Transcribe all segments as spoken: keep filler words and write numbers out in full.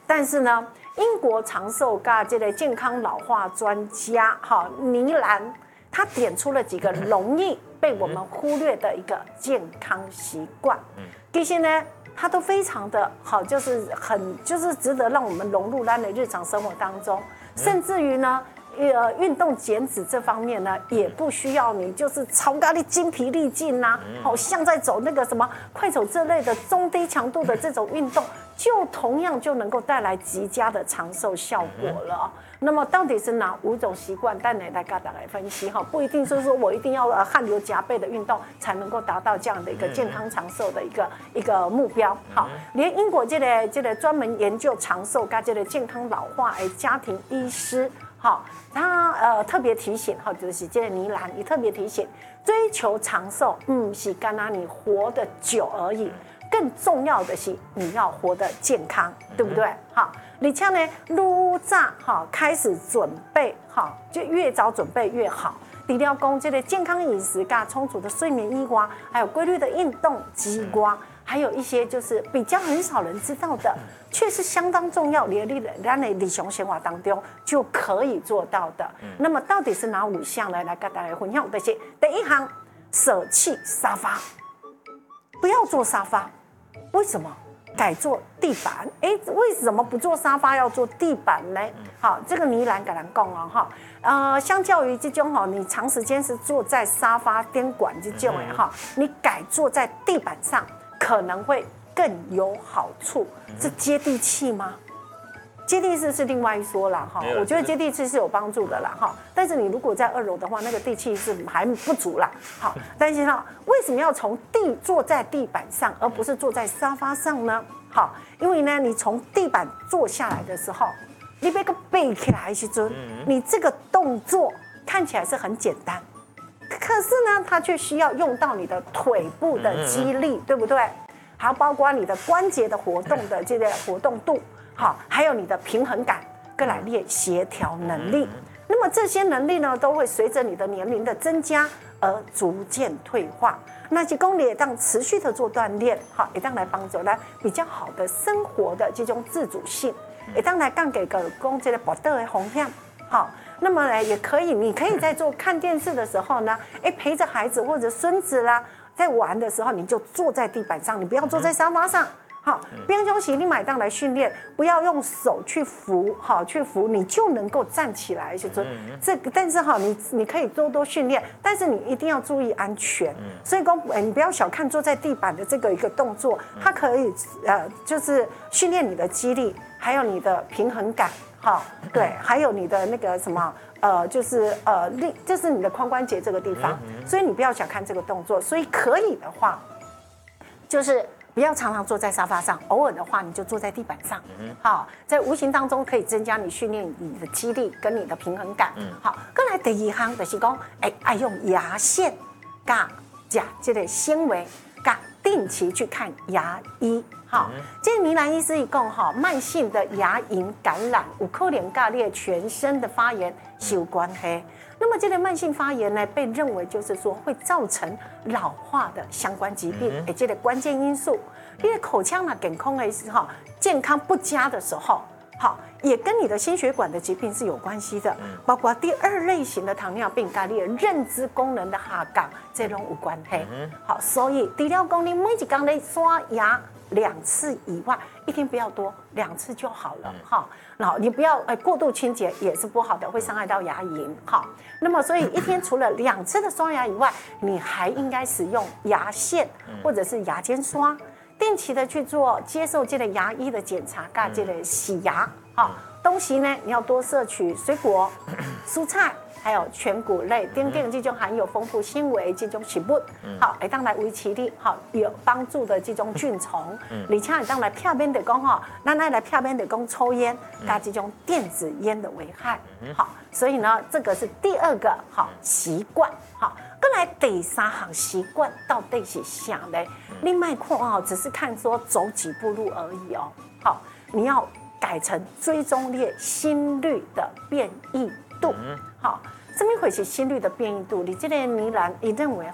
但是呢，英国长寿噶这个健康老化专家哈尼兰，他点出了几个容易被我们忽略的一个健康习惯。其实呢，它都非常的好，就是很就是值得让我们融入咱的日常生活当中，甚至于呢。呃，运动减脂这方面呢，也不需要你就是超高的精疲力尽呐、啊，好像在走那个什么快走这类的中低强度的这种运动，就同样就能够带来极佳的长寿效果了。那么到底是哪五种习惯？带你来跟大家来分析哈，不一定是说我一定要呃汗流浃背的运动才能够达到这样的一个健康长寿的一个一个目标。好，连英国这个这个专门研究长寿跟这个健康老化的家庭医师。好，他呃特别提醒，哈，就是这个尼兰，也特别提醒，追求长寿，嗯，是干那你活得久而已，更重要的是你要活得健康，对不对？好，而且呢，越早哈开始准备，哈，就越早准备越好。除了讲这个健康饮食、加充足的睡眠以外，还有规律的运动之外，还有一些就是比较很少人知道的。却是相当重要，你的咱的日常生活当中就可以做到的。嗯、那么到底是哪五项呢？来跟大家分享这些。第一项，舍弃沙发，不要坐沙发。为什么？改做地板？哎，为什么不做沙发要做地板呢？好，这个尼兰跟咱讲哦，哈，呃，相较于这种哈，你长时间是坐在沙发边管这种哎哈，你改坐在地板上可能会。更有好处，是接地气吗？接地气是另外一说啦，哈，我觉得接地气是有帮助的啦，哈。但是你如果在二楼的话，那个地气是还不足啦，好。但是呢，为什么要从地坐在地板上，而不是坐在沙发上呢？好，因为呢，你从地板坐下来的时候，你别个背起来时阵，你这个动作看起来是很简单，可是呢，它却需要用到你的腿部的肌力，对不对？还包括你的关节的活动的这个活动度，好，还有你的平衡感，跟来练协调能力。那么这些能力呢，都会随着你的年龄的增加而逐渐退化。那几公里也当持续的做锻炼，好，也当来帮助来比较好的生活的这种自主性，也当来干给个公这个保德的红向，好。那么呢，也可以，你可以在做看电视的时候呢，哎，陪着孩子或者孙子啦。在玩的时候，你就坐在地板上，你不要坐在沙发上。好，边休息，你买档来训练，不要用手去扶，好去扶，你就能够站起来。就说这个，但是哈，你你可以多多训练，但是你一定要注意安全。所以说，你不要小看坐在地板的这个一个动作，它可以呃，就是训练你的肌力，还有你的平衡感。好，对，还有你的那个什么。呃，就是呃，力，就是你的髋关节这个地方，所以你不要小看这个动作。所以可以的话，就是不要常常坐在沙发上，偶尔的话你就坐在地板上。好，在无形当中可以增加你训练你的肌力跟你的平衡感。好，再来第二项就是讲，哎，爱用牙线，加加这个纤维，加定期去看牙医。好，这尼兰医师一共哈，慢性的牙龈感染有可能跟你全身的发炎是有关系。那么这个慢性发炎呢，被认为就是说会造成老化的相关疾病，哎，这个关键因素。因为口腔呢健康的是哈，健康不佳的时候，好，也跟你的心血管的疾病是有关系的，包括第二类型的糖尿病跟你的认知功能的下降，这种有关系。好，所以除了讲你每一天在刷牙。两次以外，一天不要多，两次就好了哈。然后你不要哎过度清洁也是不好的，会伤害到牙龈。好，那么所以一天除了两次的刷牙以外，你还应该使用牙线或者是牙间刷，定期的去做接受这个牙医的检查，跟这个洗牙。好，东西呢你要多摄取水果、蔬菜。还有全谷类等等这种含有丰富纤维这种食物，好，会当来维持你好有帮助的这种菌虫，而且会当来片面的讲哈，咱爱来片面的讲抽烟加这种电子烟的危害，好，所以呢，这个是第二个好习惯，好，再来第三项习惯到底是啥呢？你卖看哦，只是看说走几步路而已哦，好，你要改成追踪列心率的变异度，好。什么会是心率的变异度？你这个尼兰，你认为哈，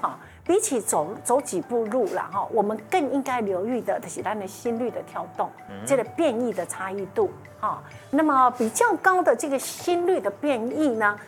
比起走走几步路啦哈，我们更应该留意的是咱的心率的跳动，这个变异的差异度哈。那么比较高的这个心率的变异呢，